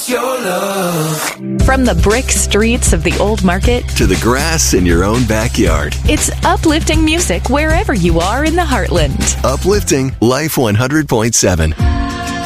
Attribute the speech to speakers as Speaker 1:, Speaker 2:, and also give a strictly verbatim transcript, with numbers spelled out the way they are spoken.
Speaker 1: wants your love.
Speaker 2: From the brick streets of the old market
Speaker 3: to the grass in your own backyard.
Speaker 2: It's uplifting music wherever you are in the heartland.
Speaker 3: Uplifting Life one hundred point seven.